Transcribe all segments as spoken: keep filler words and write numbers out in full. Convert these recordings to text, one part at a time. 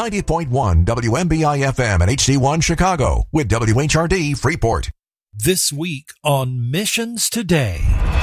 ninety point one W M B I F M and H D one Chicago with W H R D Freeport. This week on Missions Today.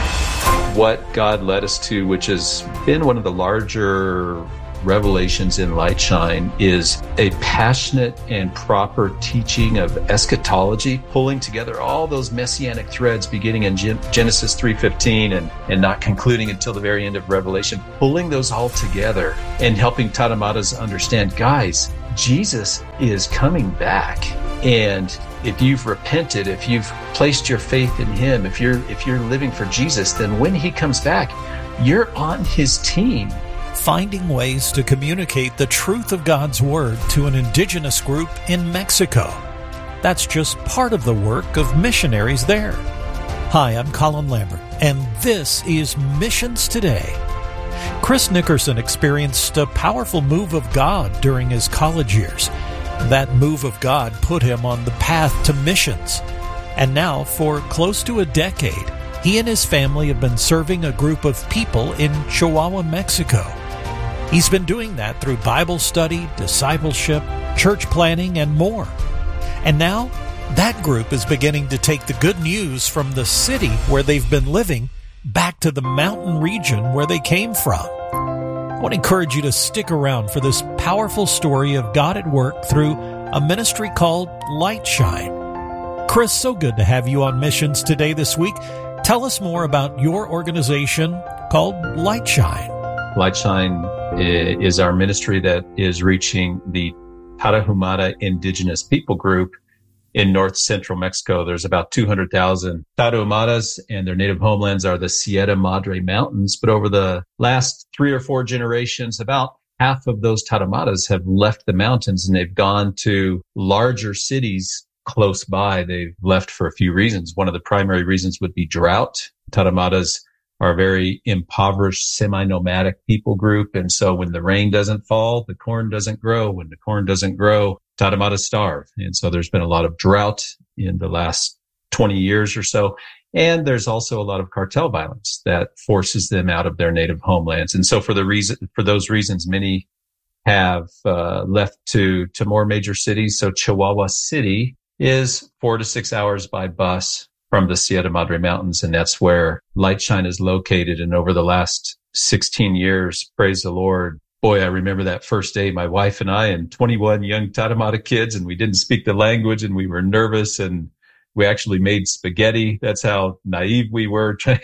What God led us to, which has been one of the larger revelations in Lightshine, is a passionate and proper teaching of eschatology, pulling together all those messianic threads beginning in Gen- Genesis three fifteen and, and not concluding until the very end of Revelation, pulling those all together and helping Tarahumara's understand, guys, Jesus is coming back. And if you've repented, if you've placed your faith in him, if you're if you're living for Jesus, then when he comes back, you're on his team. Finding ways to communicate the truth of God's Word to an indigenous group in Mexico. That's just part of the work of missionaries there. Hi, I'm Colin Lambert, and this is Missions Today. Chris Nickerson experienced a powerful move of God during his college years. That move of God put him on the path to missions. And now, for close to a decade, he and his family have been serving a group of people in Chihuahua, Mexico. He's been doing that through Bible study, discipleship, church planning, and more. And now, that group is beginning to take the good news from the city where they've been living back to the mountain region where they came from. I want to encourage you to stick around for this powerful story of God at work through a ministry called Lightshine. Chris, so good to have you on Missions Today this week. Tell us more about your organization called Lightshine. Lightshine is our ministry that is reaching the Tarahumara indigenous people group in north central Mexico. There's about two hundred thousand Tarahumaras, and their native homelands are the Sierra Madre Mountains. But over the last three or four generations, about half of those Tarahumaras have left the mountains and they've gone to larger cities close by. They've left for a few reasons. One of the primary reasons would be drought. Tarahumaras are a very impoverished, semi-nomadic people group. And so when the rain doesn't fall, the corn doesn't grow. When the corn doesn't grow, Tarahumaras starve. And so there's been a lot of drought in the last twenty years or so. And there's also a lot of cartel violence that forces them out of their native homelands. And so for the reason, for those reasons, many have uh, left to, to more major cities. So Chihuahua City is four to six hours by bus from the Sierra Madre Mountains, and that's where Lightshine is located. And over the last sixteen years, praise the Lord, boy, I remember that first day, my wife and I and twenty-one young Tarahumara kids, and we didn't speak the language, and we were nervous, and we actually made spaghetti. That's how naive we were trying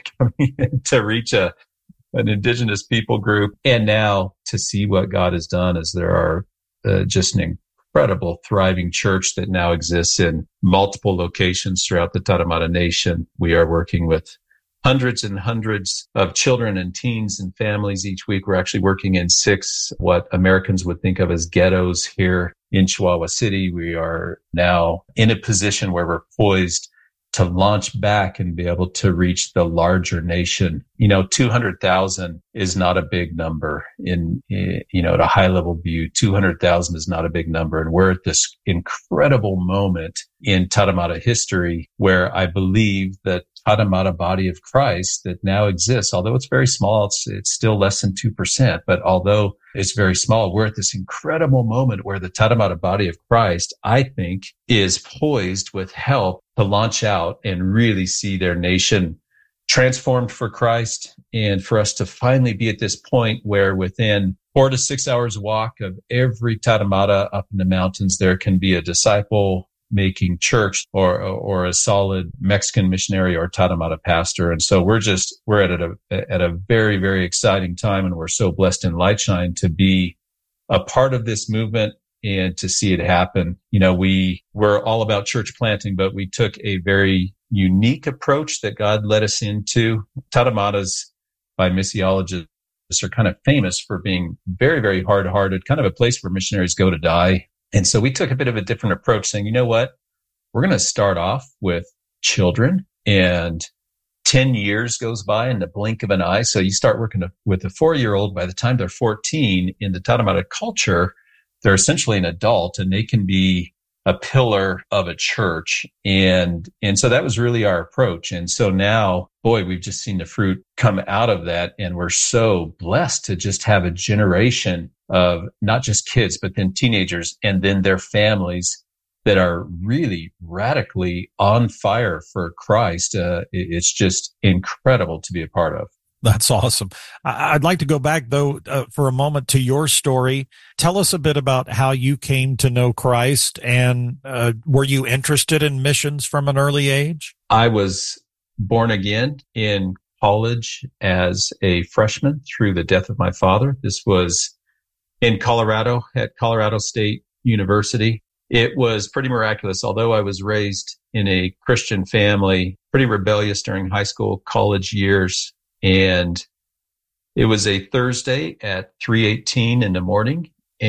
to reach a an indigenous people group. And now to see what God has done, as there are uh, just an incredible, thriving church that now exists in multiple locations throughout the Tarahumara Nation. We are working with hundreds and hundreds of children and teens and families each week. We're actually working in six, what Americans would think of as ghettos here in Chihuahua City. We are now in a position where we're poised to launch back and be able to reach the larger nation. You know, two hundred thousand is not a big number in, you know, at a high level view. two hundred thousand is not a big number. And we're at this incredible moment in Tarahumara history where I believe that Tarahumara body of Christ that now exists, although it's very small, it's, it's still less than two percent. But although it's very small, we're at this incredible moment where the Tarahumara body of Christ, I think, is poised with help to launch out and really see their nation transformed for Christ, and for us to finally be at this point where within four to six hours walk of every Tarahumara up in the mountains, there can be a disciple making church or, or a solid Mexican missionary or Tarahumara pastor. And so we're just, we're at a, at a very, very exciting time. And we're so blessed in Lightshine to be a part of this movement and to see it happen. You know, we were all about church planting, but we took a very unique approach that God led us into. Tarahumaras, by missiologists, are kind of famous for being very, very hard-hearted, kind of a place where missionaries go to die. And so we took a bit of a different approach, saying, you know what? We're going to start off with children, and ten years goes by in the blink of an eye. So you start working with a four-year-old. By the time they're fourteen, in the Tarahumara culture, they're essentially an adult, and they can be a pillar of a church. And, and so that was really our approach. And so now, boy, we've just seen the fruit come out of that. And we're so blessed to just have a generation of not just kids, but then teenagers and then their families that are really radically on fire for Christ. Uh, it's just incredible to be a part of. That's awesome. I'd like to go back, though, uh, for a moment to your story. Tell us a bit about how you came to know Christ, and uh, were you interested in missions from an early age? I was born again in college as a freshman through the death of my father. This was in Colorado at Colorado State University. It was pretty miraculous. Although I was raised in a Christian family, pretty rebellious during high school, college years. And it was a Thursday at three eighteen in the morning,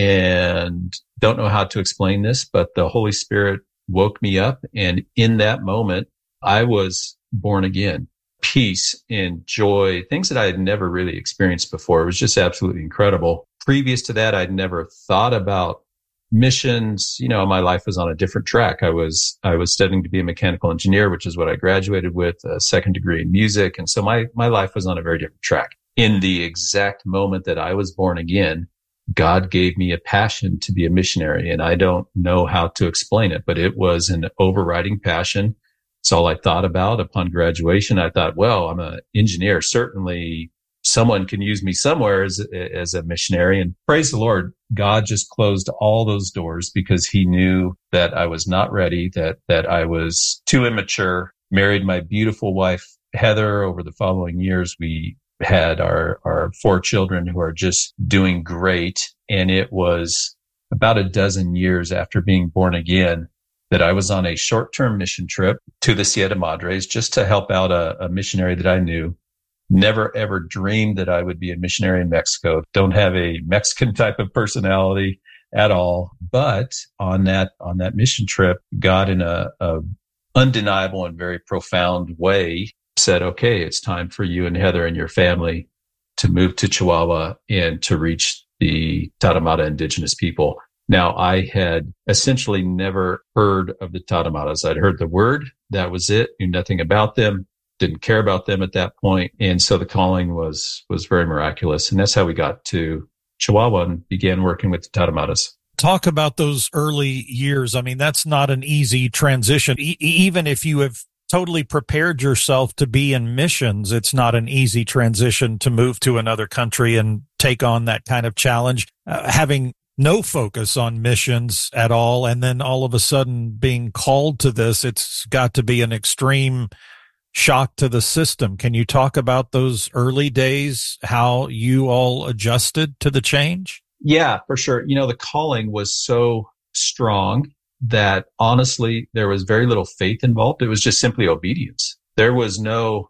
and don't know how to explain this, but the Holy Spirit woke me up. And in that moment, I was born again. Peace and joy, things that I had never really experienced before. It was just absolutely incredible. Previous to that, I'd never thought about missions. You know, my life was on a different track. I was, I was studying to be a mechanical engineer, which is what I graduated with, a second degree in music. And so my, my life was on a very different track. In the exact moment that I was born again, God gave me a passion to be a missionary. And I don't know how to explain it, but it was an overriding passion. It's all I thought about upon graduation. I thought, well, I'm an engineer. Certainly someone can use me somewhere as, as a missionary. And praise the Lord, God just closed all those doors because he knew that I was not ready, that, that I was too immature. Married my beautiful wife, Heather. Over the following years, we had our, our four children who are just doing great. And it was about a dozen years after being born again that I was on a short-term mission trip to the Sierra Madres just to help out a, a missionary that I knew. Never ever dreamed that I would be a missionary in Mexico. Don't have a Mexican type of personality at all. But on that, on that mission trip, God in a, a undeniable and very profound way said, okay, it's time for you and Heather and your family to move to Chihuahua and to reach the Tarahumara indigenous people. Now, I had essentially never heard of the Tarahumaras. I'd heard the word. That was it. Knew nothing about them. Didn't care about them at that point. And so the calling was, was very miraculous. And that's how we got to Chihuahua and began working with the Tarahumaras. Talk about those early years. I mean, that's not an easy transition. E- even if you have totally prepared yourself to be in missions, it's not an easy transition to move to another country and take on that kind of challenge. Uh, having no focus on missions at all, and then all of a sudden being called to this, it's got to be an extreme shock to the system. Can you talk about those early days, how you all adjusted to the change? Yeah, for sure. You know, the calling was so strong that honestly, there was very little faith involved. It was just simply obedience. There was no,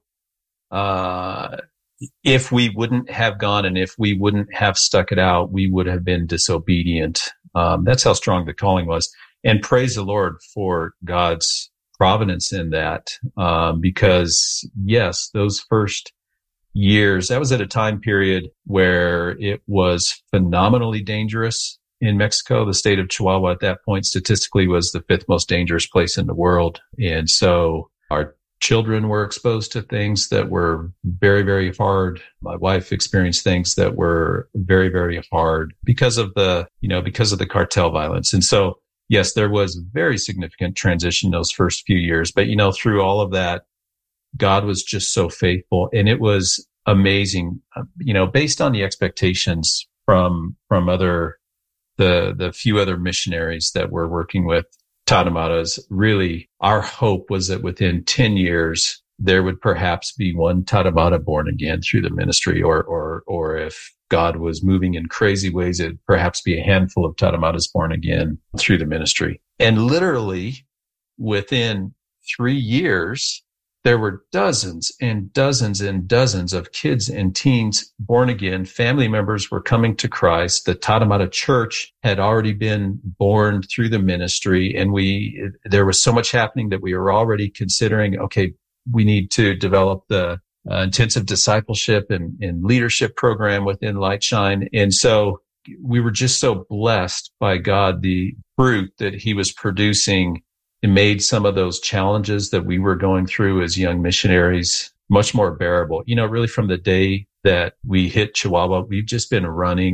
uh, if we wouldn't have gone and if we wouldn't have stuck it out, we would have been disobedient. Um, that's how strong the calling was. And praise the Lord for God's providence in that, um, because yes, those first years, that was at a time period where it was phenomenally dangerous in Mexico. The state of Chihuahua at that point statistically was the fifth most dangerous place in the world. And so our children were exposed to things that were very, very hard. My wife experienced things that were very, very hard because of the, you know, because of the cartel violence. And so yes, there was very significant transition those first few years, but you know, through all of that, God was just so faithful, and it was amazing, you know, based on the expectations from, from other, the, the few other missionaries that we're working with, Tarahumaras. Really, our hope was that within ten years, there would perhaps be one Tarahumara born again through the ministry, or, or, or if God was moving in crazy ways, it'd perhaps be a handful of Tarahumaras born again through the ministry. And literally within three years, there were dozens and dozens and dozens of kids and teens born again. Family members were coming to Christ. The Tarahumara church had already been born through the ministry. And we, there was so much happening that we were already considering, okay, we need to develop the uh, intensive discipleship and, and leadership program within Lightshine. And so we were just so blessed by God, the fruit that he was producing. It made some of those challenges that we were going through as young missionaries much more bearable. You know, really from the day that we hit Chihuahua, we've just been running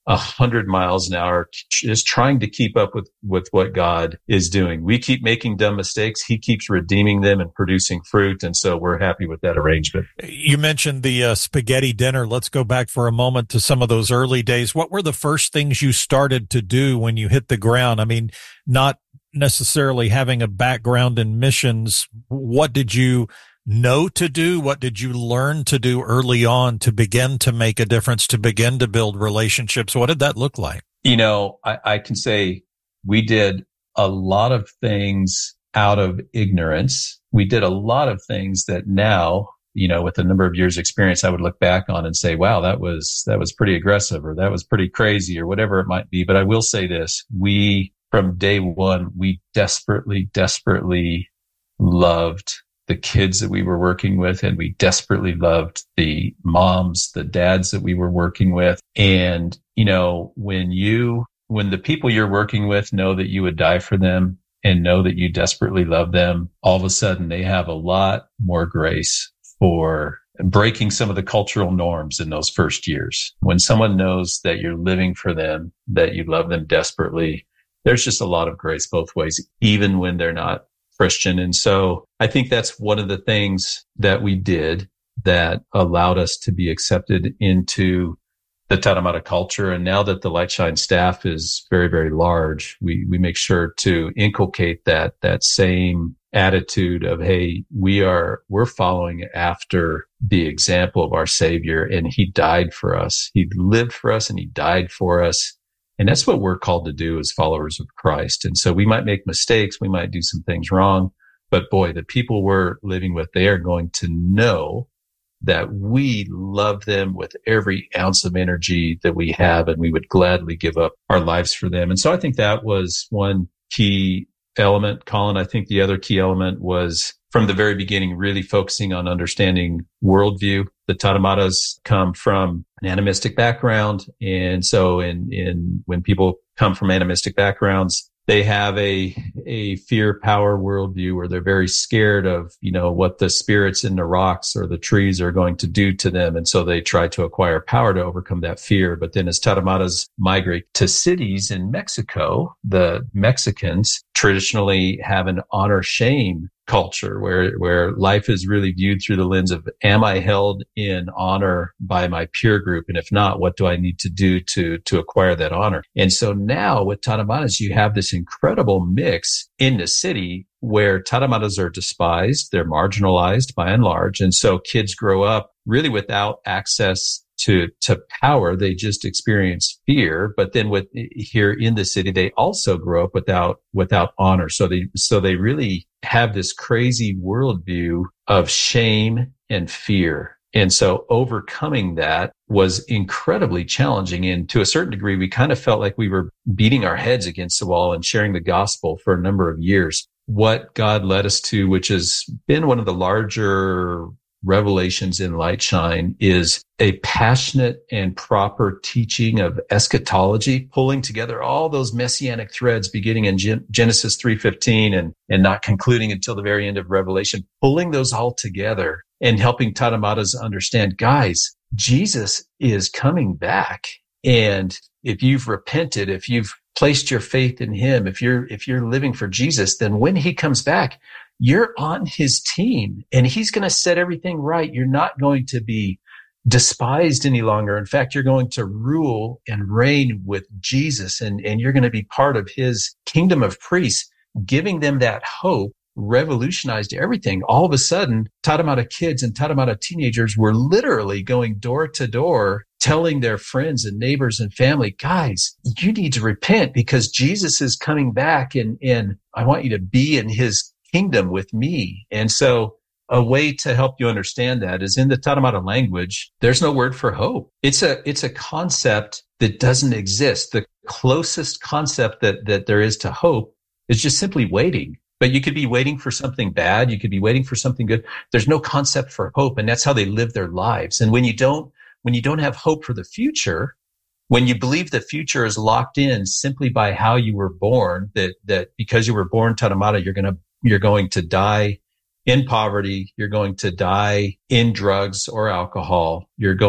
a hundred miles an hour, just trying to keep up with, with what God is doing. We keep making dumb mistakes. He keeps redeeming them and producing fruit. And so we're happy with that arrangement. You mentioned the uh, spaghetti dinner. Let's go back for a moment to some of those early days. What were the first things you started to do when you hit the ground? I mean, not necessarily having a background in missions. What did you know to do? What did you learn to do early on to begin to make a difference, to begin to build relationships? What did that look like? You know, I, I can say we did a lot of things out of ignorance. We did a lot of things that now, you know, with a number of years experience, I would look back on and say, wow, that was, that was pretty aggressive, or that was pretty crazy, or whatever it might be. But I will say this, we, from day one, we desperately, desperately loved the kids that we were working with, and we desperately loved the moms, the dads that we were working with. And, you know, when you, when the people you're working with know that you would die for them and know that you desperately love them, all of a sudden they have a lot more grace for breaking some of the cultural norms in those first years. When someone knows that you're living for them, that you love them desperately, there's just a lot of grace both ways, even when they're not Christian. And so I think that's one of the things that we did that allowed us to be accepted into the Tarahumara culture. And now that the Lightshine staff is very, very large, we, we make sure to inculcate that, that same attitude of, hey, we are, we're following after the example of our Savior, and he died for us. He lived for us and he died for us. And that's what we're called to do as followers of Christ. And so we might make mistakes. We might do some things wrong. But boy, the people we're living with, they are going to know that we love them with every ounce of energy that we have, and we would gladly give up our lives for them. And so I think that was one key element, Colin. I think the other key element was from the very beginning, really focusing on understanding worldview. The Tarahumaras come from an animistic background. And so in, in, when people come from animistic backgrounds, they have a, a fear power worldview where they're very scared of, you know, what the spirits in the rocks or the trees are going to do to them. And so they try to acquire power to overcome that fear. But then as Tarahumaras migrate to cities in Mexico, the Mexicans traditionally have an honor shame culture where, where life is really viewed through the lens of, am I held in honor by my peer group? And if not, what do I need to do to, to acquire that honor? And so now with Tarahumaras, you have this incredible mix in the city where Tarahumaras are despised. They're marginalized by and large. And so kids grow up really without access to, to power. They just experience fear. But then with here in the city, they also grow up without, without honor. So they, so they really have this crazy worldview of shame and fear. And so overcoming that was incredibly challenging. And to a certain degree, we kind of felt like we were beating our heads against the wall and sharing the gospel for a number of years. What God led us to, which has been one of the larger revelations in Lightshine, is a passionate and proper teaching of eschatology, pulling together all those messianic threads beginning in Gen- Genesis three fifteen and, and not concluding until the very end of Revelation, pulling those all together and helping Tarahumaras understand, guys, Jesus is coming back. And if you've repented, if you've placed your faith in him, if you're, if you're living for Jesus, then when he comes back, you're on his team and he's going to set everything right. You're not going to be despised any longer. In fact, you're going to rule and reign with Jesus, and, and you're going to be part of his kingdom of priests. Giving them that hope revolutionized everything. All of a sudden, Tarahumara kids and Tarahumara teenagers were literally going door to door, telling their friends and neighbors and family, guys, you need to repent because Jesus is coming back, and, and I want you to be in his kingdom with me. And so a way to help you understand that is in the Tarahumara language, there's no word for hope. It's a, it's a concept that doesn't exist. The closest concept that, that there is to hope is just simply waiting. But you could be waiting for something bad. You could be waiting for something good. There's no concept for hope. And that's how they live their lives. And when you don't, when you don't have hope for the future, when you believe the future is locked in simply by how you were born, that, that because you were born Tarahumara, you're going to You're going to die in poverty. You're going to die in drugs or alcohol. You're going,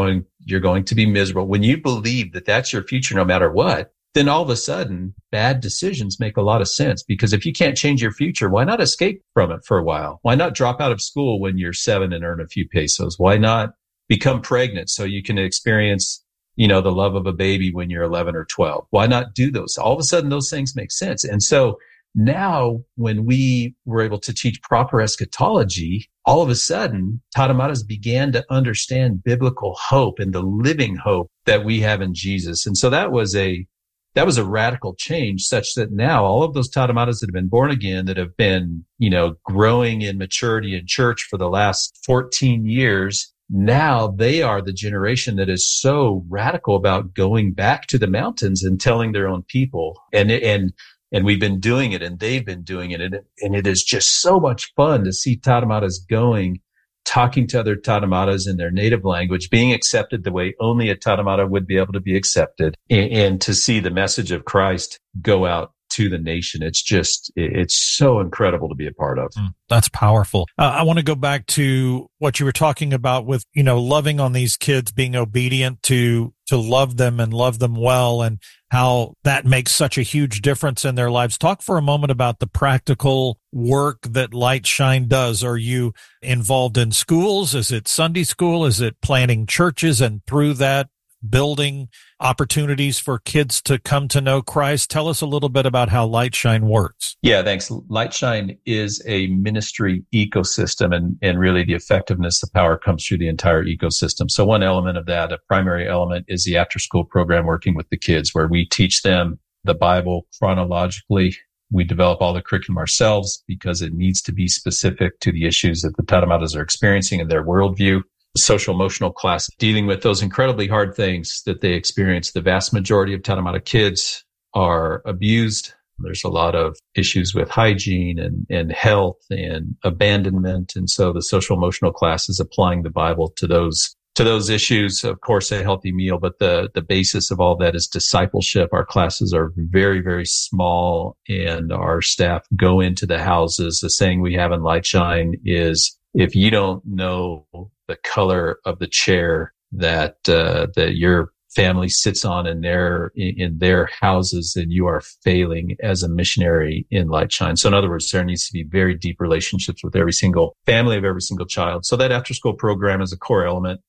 You're going to be miserable. When you believe that that's your future, no matter what, then all of a sudden bad decisions make a lot of sense, because if you can't change your future, why not escape from it for a while? Why not drop out of school when you're seven and earn a few pesos? Why not become pregnant so you can experience, you know, the love of a baby when you're eleven or twelve? Why not do those? All of a sudden those things make sense. And so now when we were able to teach proper eschatology, all of a sudden Tarahumara's began to understand biblical hope and the living hope that we have in Jesus. And so that was a That was a radical change, such that now all of those Tarahumaras that have been born again, that have been, you know, growing in maturity in church for the last fourteen years, now they are the generation that is so radical about going back to the mountains and telling their own people. And, and, and we've been doing it, and they've been doing it. And it, and it is just so much fun to see Tarahumaras going, talking to other Tarahumaras in their native language, being accepted the way only a Tarahumara would be able to be accepted, and, and to see the message of Christ go out to the nation. It's just, it's so incredible to be a part of. Mm, that's powerful. Uh, I want to go back to what you were talking about with, you know, loving on these kids, being obedient to, to love them and love them well, and how that makes such a huge difference in their lives. Talk for a moment about the practical work that Light Shine does. Are you involved in schools? Is it Sunday school? Is it planting churches, and through that building opportunities for kids to come to know Christ? Tell us a little bit about how Light Shine works. Yeah, thanks. Light Shine is a ministry ecosystem, and, and really the effectiveness, the power comes through the entire ecosystem. So one element of that, a primary element, is the after-school program working with the kids, where we teach them the Bible chronologically. We develop all the curriculum ourselves because it needs to be specific to the issues that the Tarahumaras are experiencing in their worldview. Social emotional class, dealing with those incredibly hard things that they experience. The vast majority of Tarahumara kids are abused. There's a lot of issues with hygiene and, and health and abandonment. And so the social emotional class is applying the Bible to those, to those issues. Of course, a healthy meal, but the, the basis of all that is discipleship. Our classes are very, very small, and our staff go into the houses. The saying we have in Light Shine is, if you don't know the color of the chair that uh, that your family sits on in their in, in their houses, then you are failing as a missionary in Light Shine. So in other words, there needs to be very deep relationships with every single family of every single child. So that after school program is a core element.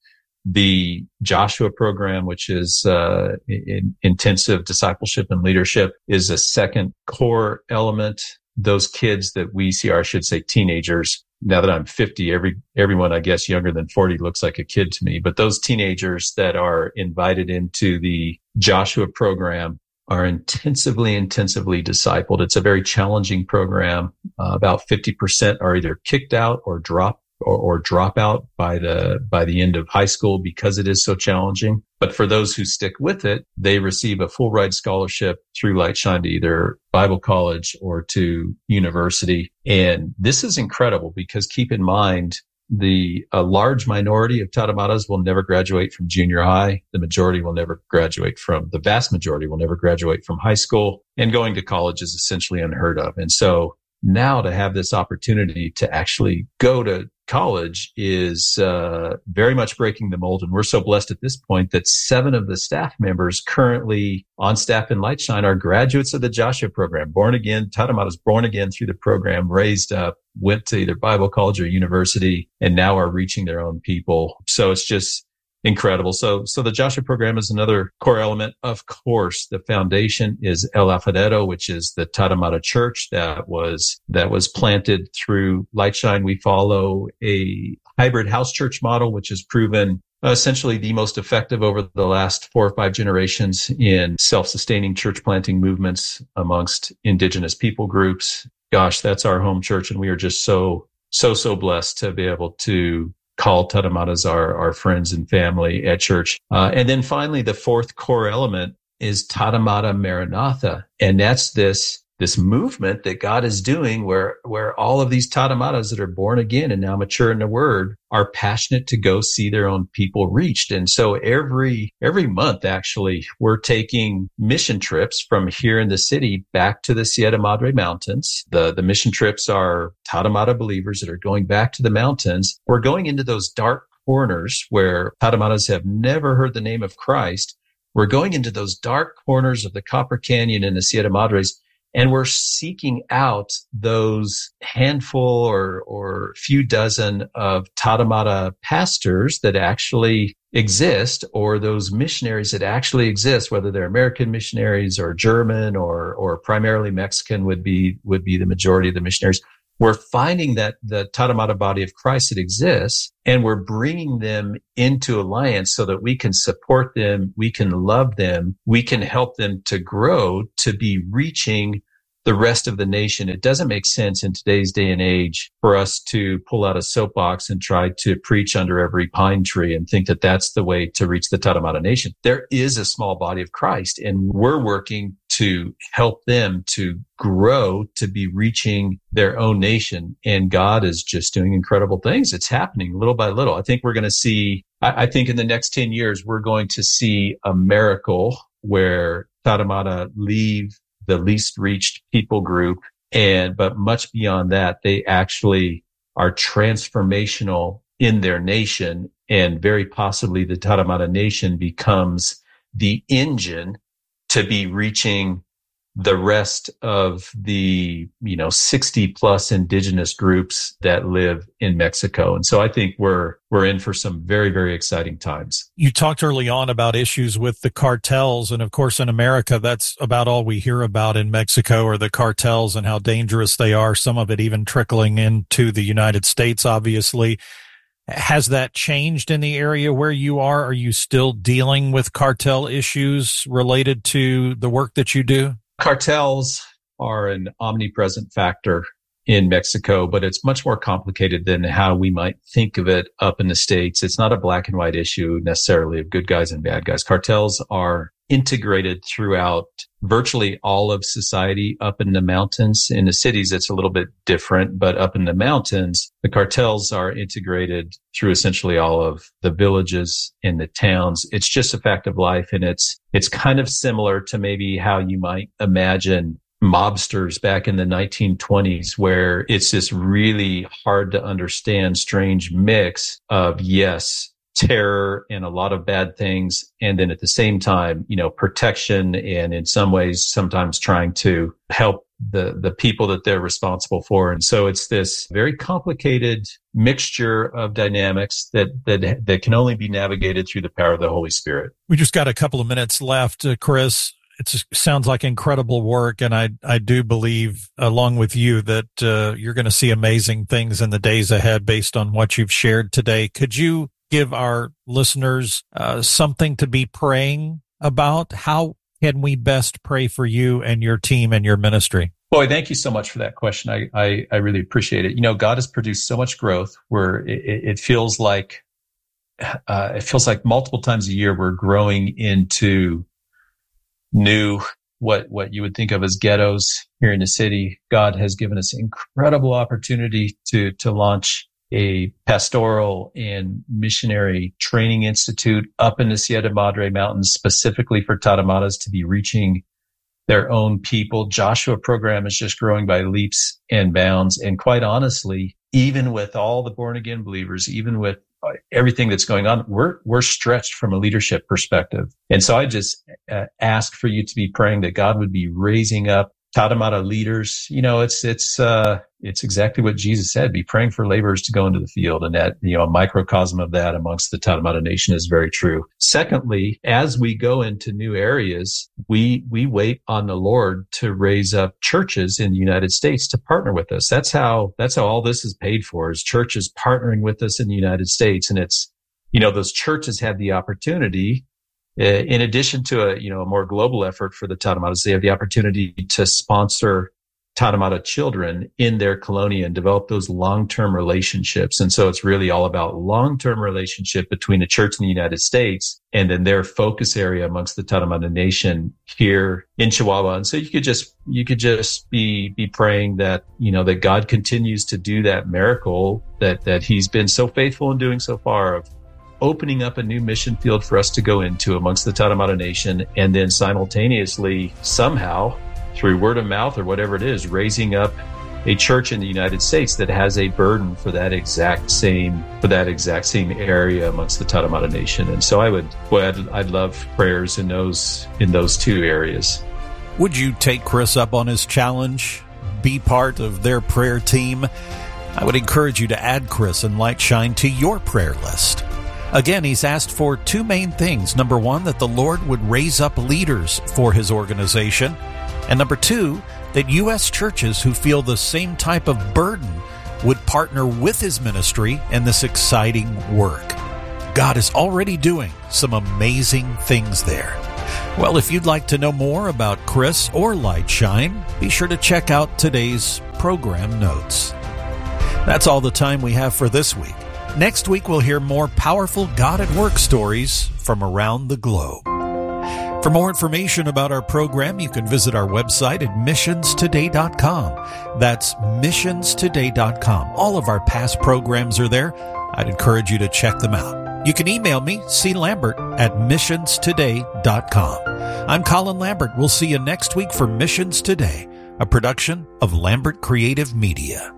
The Joshua program, which is uh, in, intensive discipleship and leadership, is a second core element. Those kids that we see, or I should say teenagers, now that I'm fifty, every, everyone, I guess, younger than forty looks like a kid to me. But those teenagers that are invited into the Joshua program are intensively, intensively discipled. It's a very challenging program. Uh, about fifty percent are either kicked out or drop or, or drop out by the, by the end of high school because it is so challenging. But for those who stick with it, they receive a full ride scholarship through Light Shine to either Bible college or to university. And this is incredible because keep in mind, the a large minority of Tarahumaras will never graduate from junior high. The majority will never graduate from, the vast majority will never graduate from high school, and going to college is essentially unheard of. And so now to have this opportunity to actually go to college is uh, very much breaking the mold. And we're so blessed at this point that seven of the staff members currently on staff in Light Shine are graduates of the Joshua program, born again, Tarahumaras born again through the program, raised up, went to either Bible college or university, and now are reaching their own people. So it's just incredible. So, so the Joshua program is another core element. Of course, the foundation is El Alfarero, which is the Tarahumara church that was, that was planted through Light Shine. We follow a hybrid house church model, which has proven essentially the most effective over the last four or five generations in self-sustaining church planting movements amongst indigenous people groups. Gosh, that's our home church. And we are just so, so, so blessed to be able to call Tarahumaras our, our friends and family at church. Uh, and then finally, the fourth core element is Tarahumara Maranatha. And that's this, this movement that God is doing where, where all of these Tarahumaras that are born again and now mature in the word are passionate to go see their own people reached. And so every, every month, actually, we're taking mission trips from here in the city back to the Sierra Madre Mountains. The, the mission trips are Tarahumara believers that are going back to the mountains. We're going into those dark corners where Tarahumara's have never heard the name of Christ. We're going into those dark corners of the Copper Canyon and the Sierra Madres, and we're seeking out those handful or, or few dozen of Tarahumara pastors that actually exist, or those missionaries that actually exist, whether they're American missionaries or German or, or primarily Mexican would be, would be the majority of the missionaries. We're finding that the Tarahumara body of Christ that exists, and we're bringing them into alliance so that we can support them, we can love them, we can help them to grow, to be reaching the rest of the nation. It doesn't make sense in today's day and age for us to pull out a soapbox and try to preach under every pine tree and think that that's the way to reach the Tarahumara nation. There is a small body of Christ, and we're working to help them to grow, to be reaching their own nation. And God is just doing incredible things. It's happening little by little. I think we're going to see, I, I think in the next ten years, we're going to see a miracle where Tarahumara leave the least reached people group. And, but much beyond that, they actually are transformational in their nation, and very possibly the Tarahumara nation becomes the engine to be reaching the rest of the, you know, sixty plus indigenous groups that live in Mexico. And so I think we're, we're in for some very, very exciting times. You talked early on about issues with the cartels. And of course, in America, that's about all we hear about in Mexico are the cartels and how dangerous they are. Some of it even trickling into the United States, obviously. Has that changed in the area where you are? Are you still dealing with cartel issues related to the work that you do? Cartels are an omnipresent factor in Mexico, but it's much more complicated than how we might think of it up in the States. It's not a black and white issue necessarily of good guys and bad guys. Cartels are integrated throughout virtually all of society up in the mountains. In the cities, it's a little bit different, but up in the mountains, the cartels are integrated through essentially all of the villages and the towns. It's just a fact of life. And it's, it's kind of similar to maybe how you might imagine mobsters back in the nineteen twenties, where it's this really hard to understand, strange mix of, yes, terror and a lot of bad things. And then at the same time, you know, protection, and in some ways, sometimes trying to help the, the people that they're responsible for. And so it's this very complicated mixture of dynamics that, that, that can only be navigated through the power of the Holy Spirit. We just got a couple of minutes left, uh, Chris. It sounds like incredible work, and I I do believe, along with you, that uh, you're going to see amazing things in the days ahead based on what you've shared today. Could you give our listeners uh, something to be praying about? How can we best pray for you and your team and your ministry? Boy, thank you so much for that question. I I, I really appreciate it. You know, God has produced so much growth where it, it feels like uh, it feels like multiple times a year we're growing into new, what, what you would think of as ghettos here in the city. God has given us incredible opportunity to, to launch a pastoral and missionary training institute up in the Sierra Madre Mountains, specifically for Tarahumaras to be reaching their own people. Joshua program is just growing by leaps and bounds. And quite honestly, even with all the born again believers, even with everything that's going on, we're, we're stretched from a leadership perspective. And so I just uh, ask for you to be praying that God would be raising up Tarahumara leaders. You know, it's, it's, uh, it's exactly what Jesus said, be praying for laborers to go into the field. And that, you know, a microcosm of that amongst the Tarahumara nation is very true. Secondly, as we go into new areas, we, we wait on the Lord to raise up churches in the United States to partner with us. That's how, that's how all this is paid for, is churches partnering with us in the United States. And it's, you know, those churches have the opportunity, in addition to a, you know, a more global effort for the Tarahumaras, they have the opportunity to sponsor Tarahumara children in their colonia and develop those long-term relationships. And so it's really all about long-term relationship between the church in the United States and then their focus area amongst the Tarahumara nation here in Chihuahua. And so you could just, you could just be, be praying that, you know, that God continues to do that miracle that, that he's been so faithful in doing so far, of opening up a new mission field for us to go into amongst the Tarahumara nation, and then simultaneously, somehow, through word of mouth or whatever it is, raising up a church in the United States that has a burden for that exact same for that exact same area amongst the Tarahumara Nation. And so I would, well, I'd, I'd love prayers in those in those two areas. Would you take Chris up on his challenge? Be part of their prayer team? I would encourage you to add Chris and Lightshine to your prayer list. Again, he's asked for two main things. Number one, that the Lord would raise up leaders for his organization. And number two, that U S churches who feel the same type of burden would partner with his ministry in this exciting work. God is already doing some amazing things there. Well, if you'd like to know more about Chris or Lightshine, be sure to check out today's program notes. That's all the time we have for this week. Next week, we'll hear more powerful God at Work stories from around the globe. For more information about our program, you can visit our website at missions today dot com. That's missions today dot com. All of our past programs are there. I'd encourage you to check them out. You can email me, c lambert at missions today dot com. I'm Colin Lambert. We'll see you next week for Missions Today, a production of Lambert Creative Media.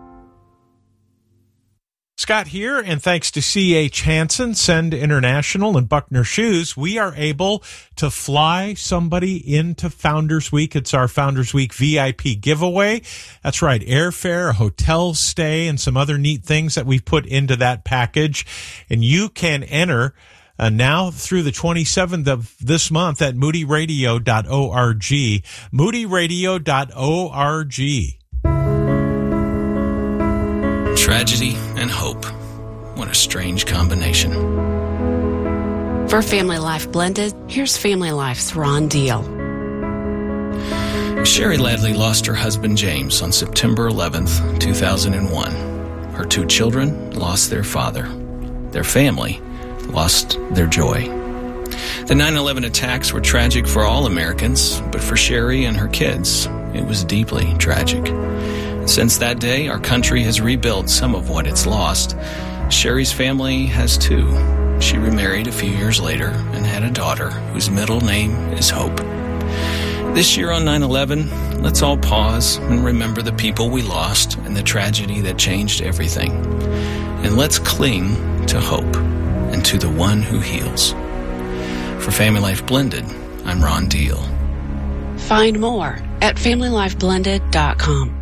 Scott here, and thanks to C H Hansen, Send International, and Buckner Shoes, we are able to fly somebody into Founders Week. It's our Founders Week V I P giveaway. That's right, airfare, a hotel stay, and some other neat things that we've put into that package. And you can enter uh, now through the twenty-seventh of this month at moody radio dot org. moody radio dot org. Tragedy and hope. What a strange combination. For Family Life Blended, here's Family Life's Ron Deal. Sherry Ladley lost her husband James on September eleventh, two thousand one. Her two children lost their father. Their family lost their joy. The nine eleven attacks were tragic for all Americans, but for Sherry and her kids, it was deeply tragic. Since that day, our country has rebuilt some of what it's lost. Sherry's family has too. She remarried a few years later and had a daughter whose middle name is Hope. This year on nine eleven, let's all pause and remember the people we lost and the tragedy that changed everything. And let's cling to hope and to the one who heals. For Family Life Blended, I'm Ron Deal. Find more at family life blended dot com.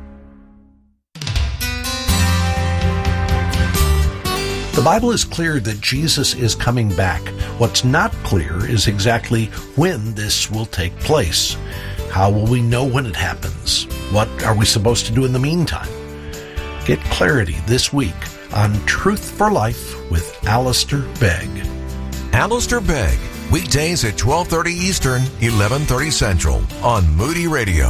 The Bible is clear that Jesus is coming back. What's not clear is exactly when this will take place. How will we know when it happens? What are we supposed to do in the meantime? Get clarity this week on Truth for Life with Alistair Begg. Alistair Begg, weekdays at twelve thirty Eastern, eleven thirty Central on Moody Radio.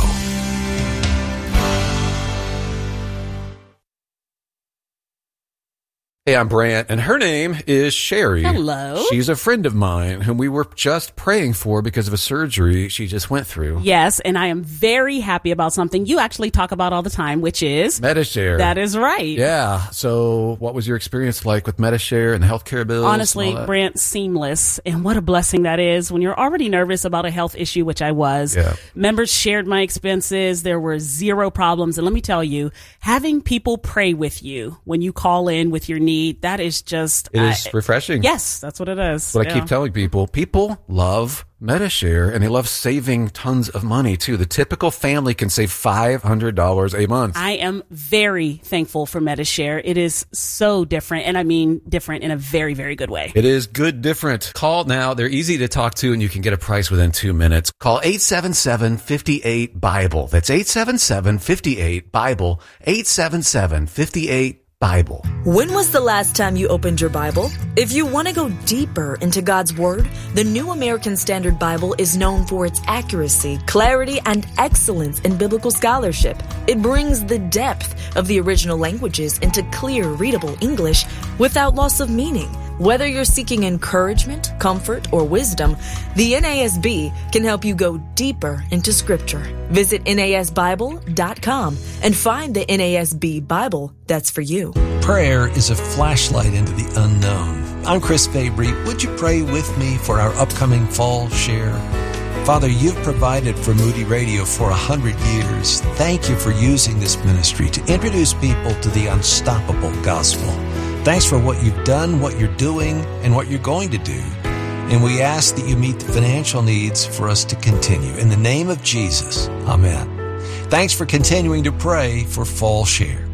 Hey, I'm Brant, and her name is Sherry. Hello. She's a friend of mine whom we were just praying for because of a surgery she just went through. Yes, and I am very happy about something you actually talk about all the time, which is Medi-Share. That is right. Yeah. So what was your experience like with Medi-Share and the healthcare bills? Honestly, Brant, seamless. And what a blessing that is when you're already nervous about a health issue, which I was. Yeah. Members shared my expenses. There were zero problems. And let me tell you, having people pray with you when you call in with your needs, that is just... It is I, refreshing. Yes, that's what it is. What yeah. I keep telling people, people love Medi-Share, and they love saving tons of money, too. The typical family can save five hundred dollars a month. I am very thankful for Medi-Share. It is so different, and I mean different in a very, very good way. It is good different. Call now. They're easy to talk to, and you can get a price within two minutes. Call eight seven seven, five eight, BIBLE. That's eight seven seven, five eight, BIBLE. eight seven seven, five eight, Bible. When was the last time you opened your Bible? If you want to go deeper into God's Word, the New American Standard Bible is known for its accuracy, clarity, and excellence in biblical scholarship. It brings the depth of the original languages into clear, readable English without loss of meaning. Whether you're seeking encouragement, comfort, or wisdom, the N A S B can help you go deeper into Scripture. Visit N A S Bible dot com and find the N A S B Bible that's for you. Prayer is a flashlight into the unknown. I'm Chris Fabry. Would you pray with me for our upcoming fall share? Father, you've provided for Moody Radio for a hundred years. Thank you for using this ministry to introduce people to the unstoppable gospel. Thanks for what you've done, what you're doing, and what you're going to do. And we ask that you meet the financial needs for us to continue. In the name of Jesus, amen. Thanks for continuing to pray for Fall Share.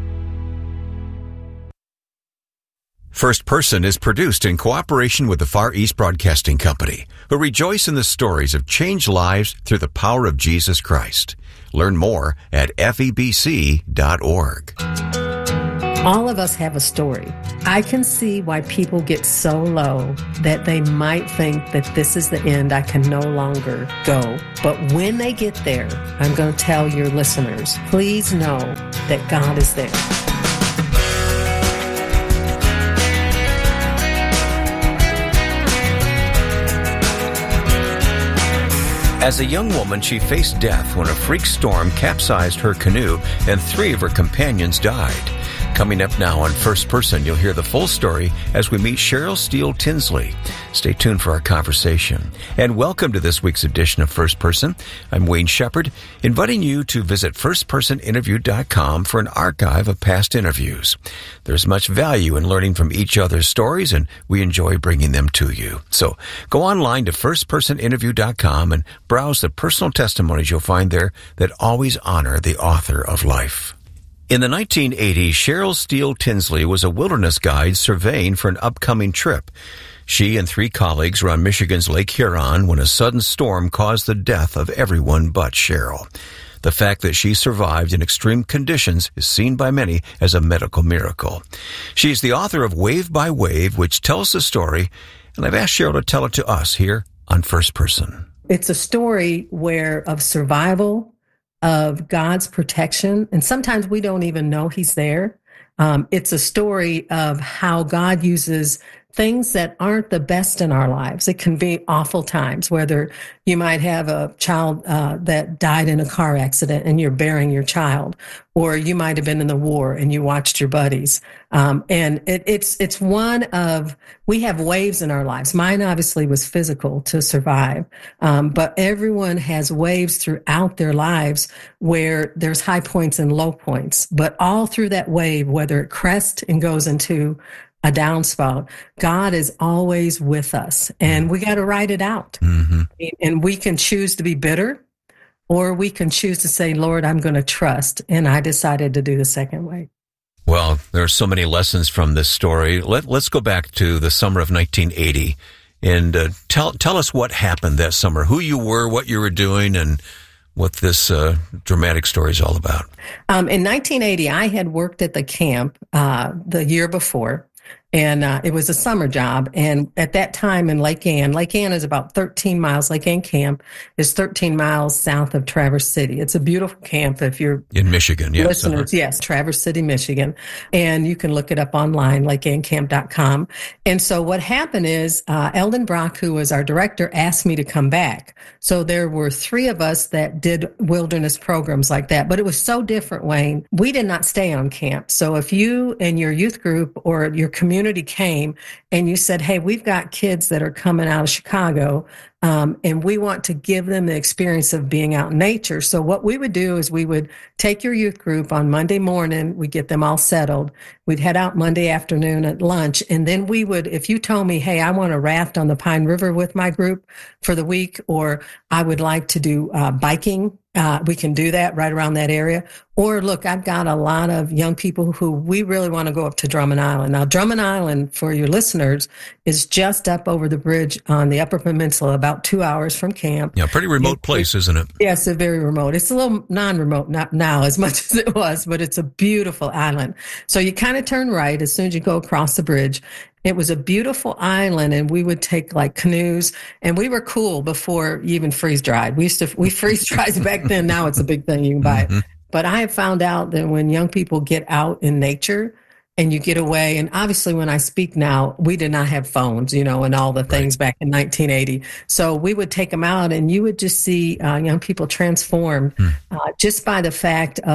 First Person is produced in cooperation with the Far East Broadcasting Company, who rejoice in the stories of changed lives through the power of Jesus Christ. Learn more at F E B C dot org. All of us have a story. I can see why people get so low that they might think that this is the end, I can no longer go. But when they get there, I'm going to tell your listeners, please know that God is there. As a young woman, she faced death when a freak storm capsized her canoe and three of her companions died. Coming up now on First Person, you'll hear the full story as we meet Cheryl Steele Tinsley. Stay tuned for our conversation. And welcome to this week's edition of First Person. I'm Wayne Shepherd, inviting you to visit first person interview dot com for an archive of past interviews. There's much value in learning from each other's stories, and we enjoy bringing them to you. So go online to first person interview dot com and browse the personal testimonies you'll find there that always honor the author of life. In the nineteen eighties, Cheryl Steele Tinsley was a wilderness guide surveying for an upcoming trip. She and three colleagues were on Michigan's Lake Huron when a sudden storm caused the death of everyone but Cheryl. The fact that she survived in extreme conditions is seen by many as a medical miracle. She's the author of Wave by Wave, which tells the story, and I've asked Cheryl to tell it to us here on First Person. It's a story where of survival, of God's protection, and sometimes we don't even know He's there. Um, it's a story of how God uses things that aren't the best in our lives. It can be awful times, whether you might have a child uh, that died in a car accident and you're burying your child, or you might have been in the war and you watched your buddies. Um, and it, it's it's one of, we have waves in our lives. Mine obviously was physical to survive, um, but everyone has waves throughout their lives where there's high points and low points. But all through that wave, whether it crests and goes into a downspout, God is always with us, and we got to write it out. Mm-hmm. And we can choose to be bitter, or we can choose to say, Lord, I'm going to trust. And I decided to do the second way. Well, there are so many lessons from this story. Let, let's go back to the summer of nineteen eighty and uh, tell tell us what happened that summer, who you were, what you were doing, and what this uh, dramatic story is all about. Um, in nineteen eighty, I had worked at the camp uh, the year before. And uh, it was a summer job. And at that time in Lake Ann, Lake Ann is about thirteen miles. Lake Ann Camp is thirteen miles south of Traverse City. It's a beautiful camp if you're in Michigan. Yes, listeners, yes, Traverse City, Michigan. And you can look it up online, lake ann camp dot com. And so what happened is uh, Eldon Brock, who was our director, asked me to come back. So there were three of us that did wilderness programs like that. But it was so different, Wayne. We did not stay on camp. So if you and your youth group or your community came and you said, hey, we've got kids that are coming out of Chicago, um, and we want to give them the experience of being out in nature. So what we would do is we would take your youth group on Monday morning, we'd get them all settled. We'd head out Monday afternoon at lunch, and then we would, if you told me, hey, I want to raft on the Pine River with my group for the week, or I would like to do uh, biking, Uh, we can do that right around that area. Or look, I've got a lot of young people who we really want to go up to Drummond Island. Now, Drummond Island, for your listeners, is just up over the bridge on the Upper Peninsula, about two hours from camp. Yeah, pretty remote it, place, isn't it? Yes, it's very remote. It's a little non-remote not now as much as it was, but it's a beautiful island. So you kind of turn right as soon as you go across the bridge. It was a beautiful island, and we would take like canoes, and we were cool before you even freeze dried. We used to, we freeze dried back then. Now it's a big thing. You can buy it. Mm-hmm. But I have found out that when young people get out in nature and you get away, and obviously when I speak now, we did not have phones, you know, and all the things right. back in nineteen eighty. So we would take them out, and you would just see uh, young people transformed mm. uh, just by the fact of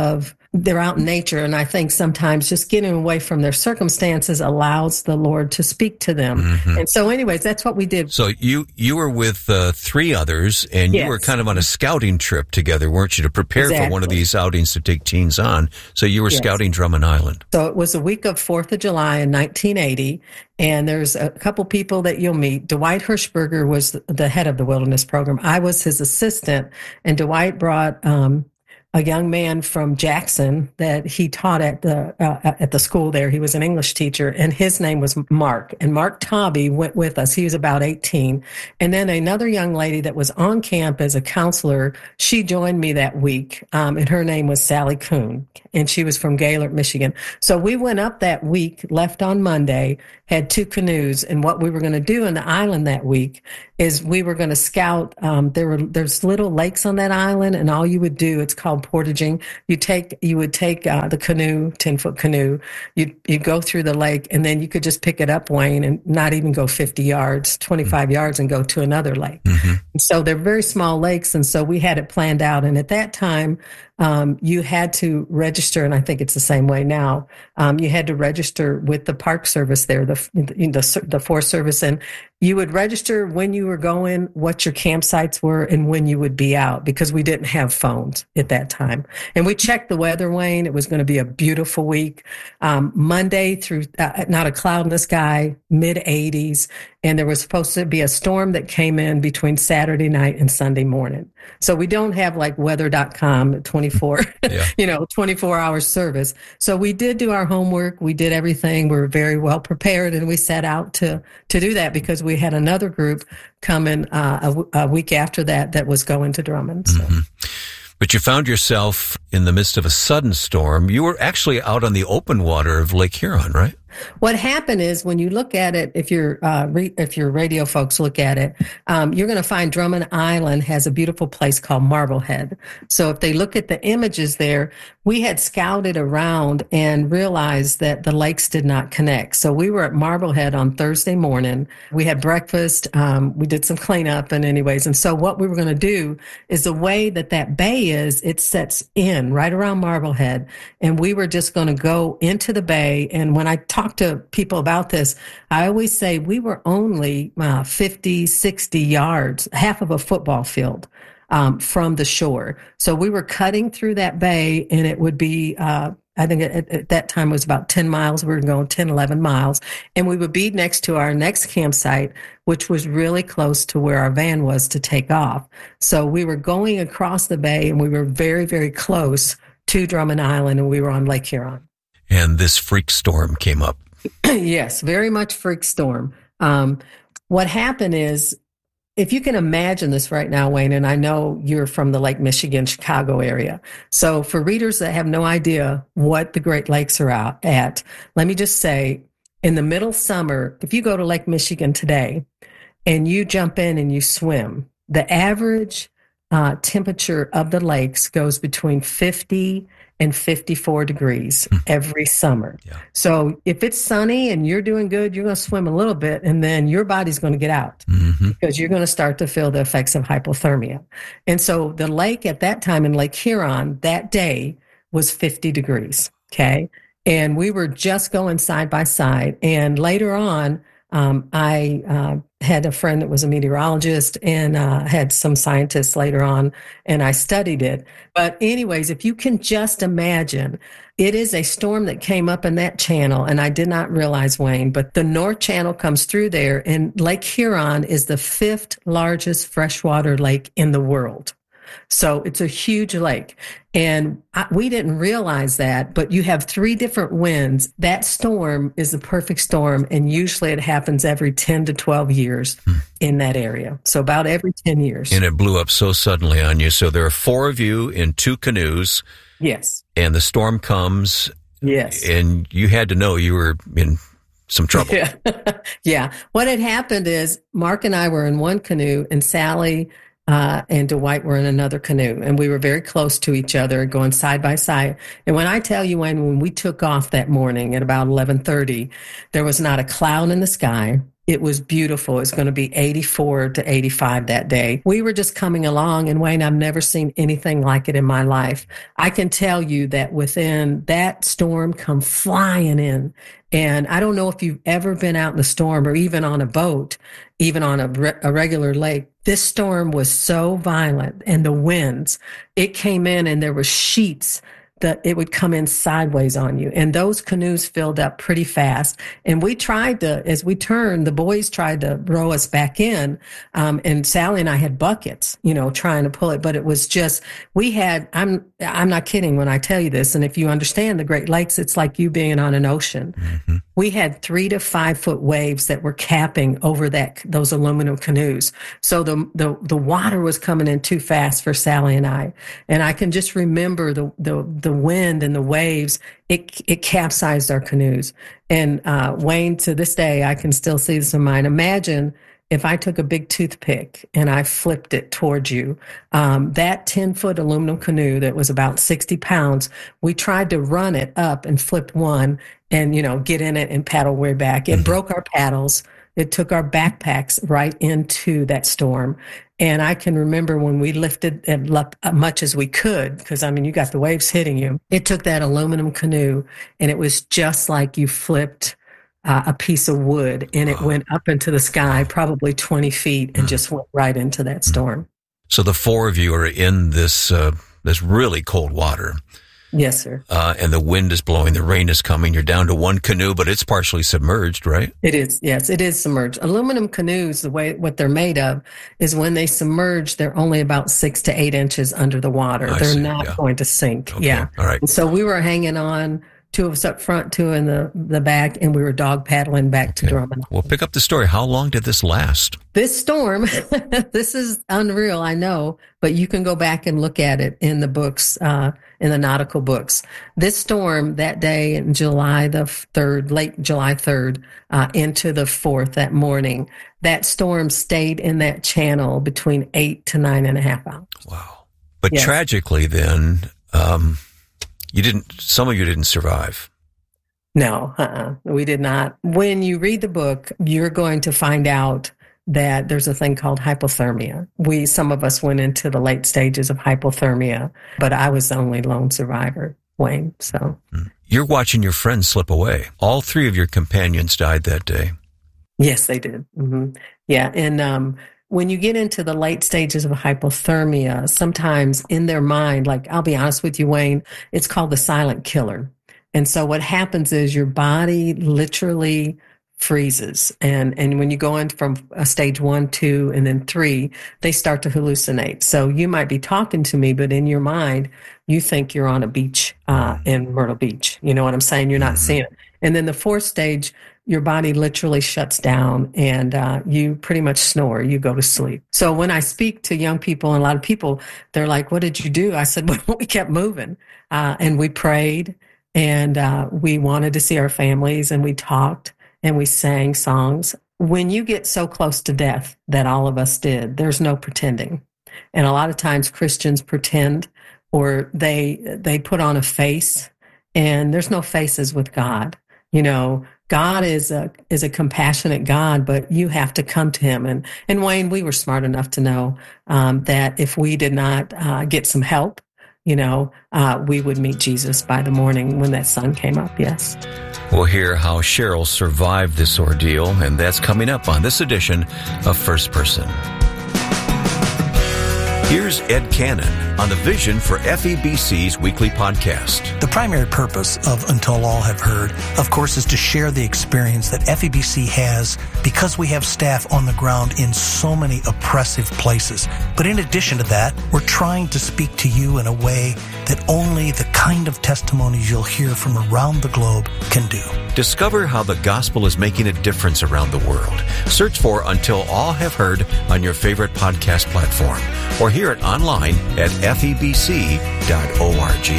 they're out in nature. And I think sometimes just getting away from their circumstances allows the Lord to speak to them. Mm-hmm. And so anyways, that's what we did. So you, you were with uh, three others, and yes. you were kind of on a scouting trip together, weren't you, to prepare exactly. for one of these outings to take teens on. So you were yes. scouting Drummond Island. So it was a week of fourth of July in nineteen eighty. And there's a couple people that you'll meet. Dwight Hirschberger was the head of the wilderness program. I was his assistant, and Dwight brought um, a young man from Jackson that he taught at the uh, at the school there. He was an English teacher, and his name was Mark. And Mark Tobby went with us. He was about eighteen. And then another young lady that was on camp as a counselor, she joined me that week, um, and her name was Sally Kuhn, and she was from Gaylord, Michigan. So we went up that week, left on Monday, had two canoes, and what we were going to do in the island that week is we were going to scout. Um, there were there's little lakes on that island, and all you would do, it's called portaging. You take you would take uh, the canoe, ten foot canoe. You you go through the lake, and then you could just pick it up, Wayne, and not even go fifty yards, twenty-five mm-hmm. yards, and go to another lake. Mm-hmm. And so they're very small lakes, and so we had it planned out. And at that time, um, you had to register, and I think it's the same way now. Um, you had to register with the Park Service there, the the the Forest Service, and you would register when you were going, what your campsites were, and when you would be out, because we didn't have phones at that time. And we checked the weather, Wayne. It was going to be a beautiful week. Um, Monday through, uh, not a cloud in the sky, mid eighties. And there was supposed to be a storm that came in between Saturday night and Sunday morning. So we don't have like weather dot com twenty-four, yeah. you know, twenty-four hour service. So we did do our homework. We did everything. We were very well prepared, and we set out to, to do that because we had another group coming uh, a, a week after that that was going to Drummond. So. Mm-hmm. But you found yourself in the midst of a sudden storm. You were actually out on the open water of Lake Huron, right? What happened is, when you look at it, if your uh, re- if your radio folks look at it, um, you're going to find Drummond Island has a beautiful place called Marblehead. So if they look at the images there, we had scouted around and realized that the lakes did not connect. So we were at Marblehead on Thursday morning. We had breakfast. Um, we did some cleanup, and anyways, and so what we were going to do is, the way that that bay is, it sets in right around Marblehead, and we were just going to go into the bay. And when I talk to people about this, I always say we were only uh, fifty, sixty yards, half of a football field um, from the shore. So we were cutting through that bay, and it would be, uh, I think at, at that time it was about ten miles. We were going ten, eleven miles, and we would be next to our next campsite, which was really close to where our van was to take off. So we were going across the bay, and we were very, very close to Drummond Island, and we were on Lake Huron. And this freak storm came up. Yes, very much freak storm. Um, what happened is, if you can imagine this right now, Wayne, and I know you're from the Lake Michigan, Chicago area. So for readers that have no idea what the Great Lakes are out at, let me just say, in the middle summer, if you go to Lake Michigan today and you jump in and you swim, the average uh, temperature of the lakes goes between fifty and fifty-four degrees every summer. Yeah. So if it's sunny and you're doing good, you're going to swim a little bit, and then your body's going to get out mm-hmm. because you're going to start to feel the effects of hypothermia. And so the lake at that time in Lake Huron that day was fifty degrees. Okay. And we were just going side by side. And later on, Um, I uh, had a friend that was a meteorologist, and uh, had some scientists later on, and I studied it. But anyways, if you can just imagine, it is a storm that came up in that channel, and I did not realize, Wayne, but the North Channel comes through there, and Lake Huron is the fifth largest freshwater lake in the world. So it's a huge lake. And I, we didn't realize that, but you have three different winds. That storm is the perfect storm, and usually it happens every ten to twelve years hmm. in that area. So about every ten years. And it blew up so suddenly on you. So there are four of you in two canoes. Yes. And the storm comes. Yes. And you had to know you were in some trouble. Yeah. Yeah. What had happened is, Mark and I were in one canoe, and Sally Uh, and Dwight were in another canoe, and we were very close to each other, going side by side. And when I tell you, when, when we took off that morning at about eleven thirty, there was not a cloud in the sky. It was beautiful. It's going to be eighty-four to eighty-five that day. We were just coming along, and Wayne, I've never seen anything like it in my life. I can tell you that within that storm come flying in. And I don't know if you've ever been out in the storm or even on a boat, even on a, re- a regular lake. This storm was so violent, and the winds, it came in and there were sheets that it would come in sideways on you. And those canoes filled up pretty fast. And we tried to, as we turned, the boys tried to row us back in. Um, and Sally and I had buckets, you know, trying to pull it. But it was just, we had, I'm, I'm not kidding when I tell you this. And if you understand the Great Lakes, it's like you being on an ocean. Mm-hmm. We had three to five foot waves that were capping over that, those aluminum canoes. So the, the, the water was coming in too fast for Sally and I. And I can just remember the, the, the wind and the waves, it, it capsized our canoes. And, uh, Wayne, to this day, I can still see this in mind. Imagine if I took a big toothpick and I flipped it towards you, um, that ten foot aluminum canoe that was about sixty pounds, we tried to run it up and flipped one and, you know, get in it and paddle way back. It mm-hmm. broke our paddles. It took our backpacks right into that storm. And I can remember when we lifted as much as we could, because, I mean, you got the waves hitting you. It took that aluminum canoe, and it was just like you flipped uh, a piece of wood, and it went up into the sky, probably twenty feet, and just went right into that storm. So the four of you are in this uh, this really cold water. Yes, sir. Uh, and the wind is blowing, the rain is coming. You're down to one canoe, but it's partially submerged, right? It is. Yes, it is submerged. Aluminum canoes, the way what they're made of, is when they submerge, they're only about six to eight inches under the water. I they're see, not yeah. going to sink. Okay, yeah. all right. And so we were hanging on, two of us up front, two in the, the back, and we were dog paddling back Okay. to Drummond. Well, pick up the story. How long did this last? This storm, this is unreal, I know, but you can go back and look at it in the books, uh, in the nautical books. This storm that day in July the third, late July third, uh, into the fourth that morning, that storm stayed in that channel between eight to nine and a half hours. Wow. But Yes. tragically then, um, you didn't, some of you didn't survive. No, uh-uh, we did not. When you read the book, you're going to find out that there's a thing called hypothermia. We, some of us went into the late stages of hypothermia, but I was the only lone survivor, Wayne, so. You're watching your friends slip away. All three of your companions died that day. Yes, they did. Mm-hmm. Yeah, and um, when you get into the late stages of hypothermia, sometimes in their mind, like I'll be honest with you, Wayne, it's called the silent killer. And so what happens is your body literally freezes. And, and when you go in from a stage one, two, and then three, they start to hallucinate. So you might be talking to me, but in your mind, you think you're on a beach uh, in Myrtle Beach. You know what I'm saying? You're not mm-hmm. seeing it. And then the fourth stage, your body literally shuts down and uh, you pretty much snore. You go to sleep. So when I speak to young people, and a lot of people, they're like, what did you do? I said, well, we kept moving uh, and we prayed and uh, we wanted to see our families and we talked and we sang songs. When you get so close to death that all of us did, there's no pretending. And a lot of times Christians pretend or they they put on a face, and there's no faces with God. You know, God is a is a compassionate God, but you have to come to him. And, and Wayne, we were smart enough to know um, that if we did not uh, get some help, you know, uh, we would meet Jesus by the morning when that sun came up, yes. We'll hear how Cheryl survived this ordeal, and that's coming up on this edition of First Person. Here's Ed Cannon on the Vision for F E B C's weekly podcast. The primary purpose of Until All Have Heard, of course, is to share the experience that F E B C has because we have staff on the ground in so many oppressive places. But in addition to that, we're trying to speak to you in a way that only the kind of testimonies you'll hear from around the globe can do. Discover how the gospel is making a difference around the world. Search for Until All Have Heard on your favorite podcast platform or hear it online at F E B C dot org.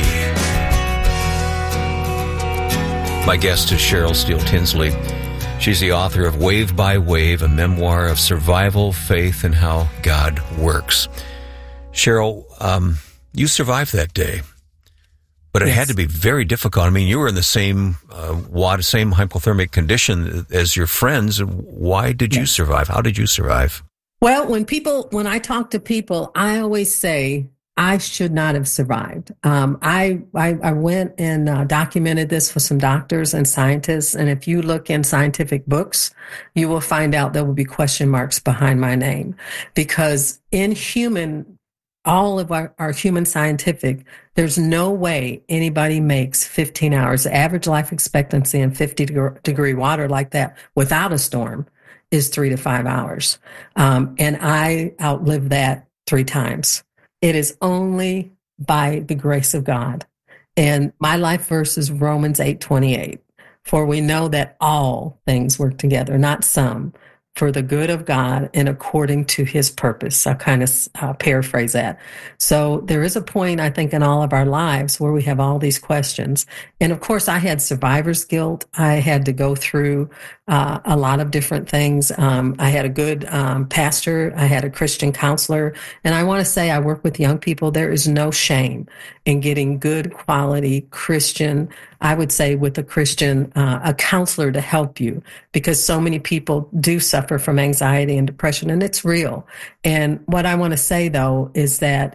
My guest is Cheryl Steele Tinsley. She's the author of Wave by Wave, a memoir of survival, faith, and how God works. Cheryl, um, you survived that day. But it Yes. had to be very difficult. I mean, you were in the same uh, water, same hypothermic condition as your friends. Why did you Yes. survive? How did you survive? Well, when people, when I talk to people, I always say I should not have survived. Um, I, I I went and uh, documented this for some doctors and scientists, and if you look in scientific books, you will find out there will be question marks behind my name, because in human, all of our, our human scientific, there's no way anybody makes fifteen hours. The average life expectancy in fifty degree water like that without a storm is three to five hours. Um, and I outlived that three times. It is only by the grace of God. And my life verse is Romans eight twenty-eight. For we know that all things work together, not some, for the good of God and according to his purpose. I'll kind of uh, paraphrase that. So there is a point, I think, in all of our lives where we have all these questions. And of course, I had survivor's guilt. I had to go through uh, a lot of different things. Um, I had a good um, pastor. I had a Christian counselor. And I want to say I work with young people. There is no shame in getting good quality Christian, I would say with a Christian, uh, a counselor to help you, because so many people do suffer from anxiety and depression, and it's real. And what I want to say, though, is that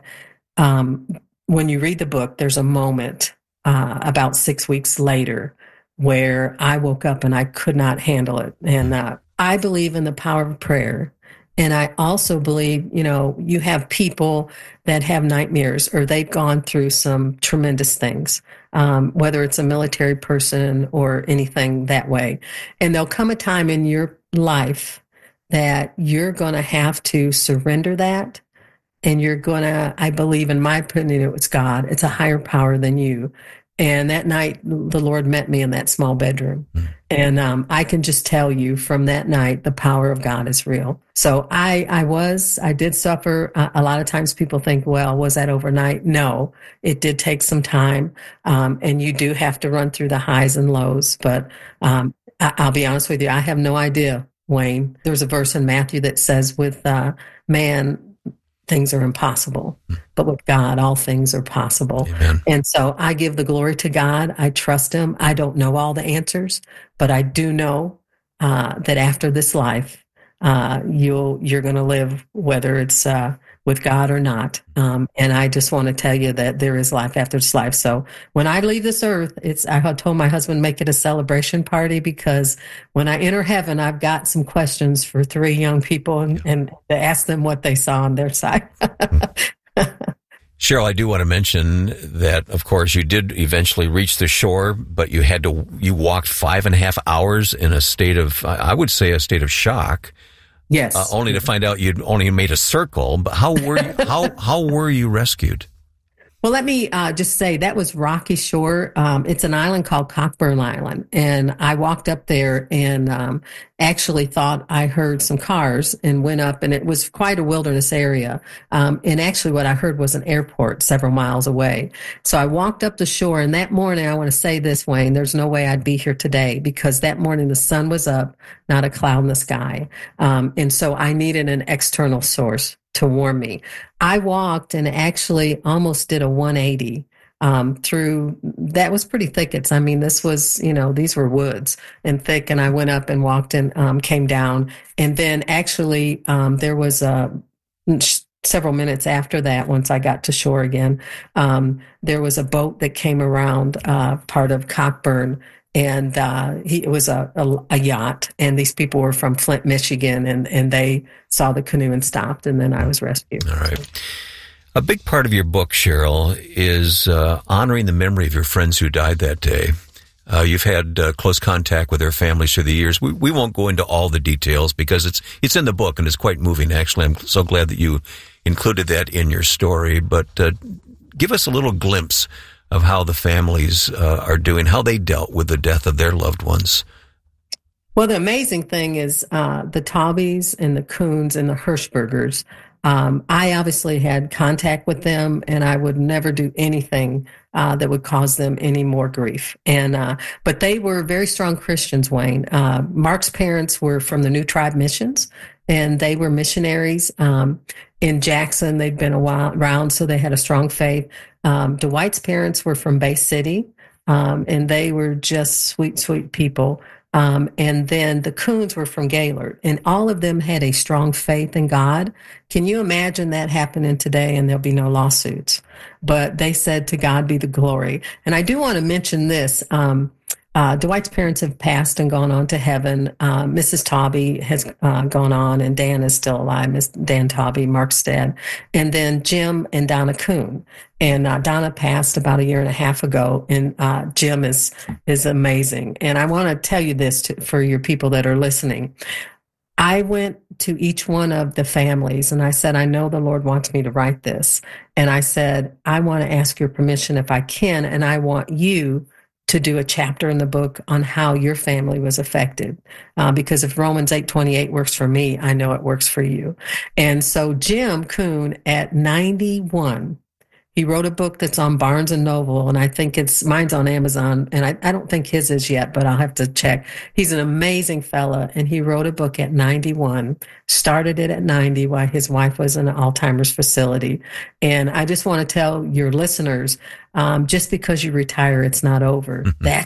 um, when you read the book, there's a moment uh, about six weeks later where I woke up and I could not handle it. And uh, I believe in the power of prayer. And I also believe, you know, you have people that have nightmares or they've gone through some tremendous things, um, whether it's a military person or anything that way. And there'll come a time in your life that you're going to have to surrender that. And you're going to, I believe, in my opinion, it was God. It's a higher power than you. And that night, the Lord met me in that small bedroom. Mm. And um, I can just tell you from that night, the power of God is real. So I, I was, I did suffer. Uh, a lot of times people think, well, was that overnight? No, it did take some time. Um, and you do have to run through the highs and lows. But um, I, I'll be honest with you, I have no idea, Wayne. There's a verse in Matthew that says with uh, man, things are impossible, but with God, all things are possible. Amen. And so I give the glory to God. I trust him. I don't know all the answers, but I do know uh, that after this life, uh, you'll, you're going to live, whether it's uh, with God or not. Um, and I just want to tell you that there is life after this life. So when I leave this earth, it's, I told my husband, make it a celebration party, because when I enter heaven, I've got some questions for three young people and, and to ask them what they saw on their side. Cheryl, I do want to mention that, of course, you did eventually reach the shore, but you had to, you walked five and a half hours in a state of, I would say a state of shock. Yes. Uh, only to find out you'd only made a circle. But how were you, how, how were you rescued? Well, let me uh, just say that was Rocky Shore. Um, it's an island called Cockburn Island. And I walked up there and um, actually thought I heard some cars and went up, and it was quite a wilderness area. Um, and actually what I heard was an airport several miles away. So I walked up the shore, and that morning, I want to say this, Wayne, there's no way I'd be here today, because that morning the sun was up, not a cloud in the sky. Um, and so I needed an external source to warm me. I walked and actually almost did a one eighty um, through, that was pretty thickets. I mean, this was, you know, these were woods and thick, and I went up and walked and um, came down. And then actually um, there was a, several minutes after that, once I got to shore again, um, there was a boat that came around uh, part of Cockburn. And uh, he, it was a, a, a yacht, and these people were from Flint, Michigan, and, and they saw the canoe and stopped, and then I was rescued. All right. A big part of your book, Cheryl, is uh, honoring the memory of your friends who died that day. Uh, you've had uh, close contact with their families through the years. We, we won't go into all the details because it's it's in the book, and it's quite moving, actually. I'm so glad that you included that in your story. But uh, give us a little glimpse of how the families uh, are doing, how they dealt with the death of their loved ones. Well, the amazing thing is uh, the Taubes and the Coons and the Hirschbergers, um, I obviously had contact with them, and I would never do anything uh, that would cause them any more grief. And uh, but they were very strong Christians, Wayne. Uh, Mark's parents were from the New Tribe Missions, and they were missionaries. Um, in Jackson, they'd been a while around, so they had a strong faith. Um, Dwight's parents were from Bay City, um, and they were just sweet, sweet people. Um, and then the Coons were from Gaylord, and all of them had a strong faith in God. Can you imagine that happening today and there'll be no lawsuits? But they said, to God be the glory. And I do want to mention this. Um, Uh, Dwight's parents have passed and gone on to heaven. Uh, Missus Tobby has uh, gone on, and Dan is still alive, Miss Dan Tobby, Markstead. And then Jim and Donna Coon. And uh, Donna passed about a year and a half ago, and uh, Jim is is amazing. And I want to tell you this to, for your people that are listening. I went to each one of the families, and I said, I know the Lord wants me to write this. And I said, I want to ask your permission if I can, and I want you to do a chapter in the book on how your family was affected. Uh, because if Romans eight twenty-eight works for me, I know it works for you. And so Jim Coon at ninety-one, he wrote a book that's on Barnes and Noble, and I think it's, mine's on Amazon, and I, I don't think his is yet, but I'll have to check. He's an amazing fella, and he wrote a book at ninety-one, started it at ninety while his wife was in an Alzheimer's facility. And I just want to tell your listeners, um, just because you retire, it's not over. Mm-hmm. That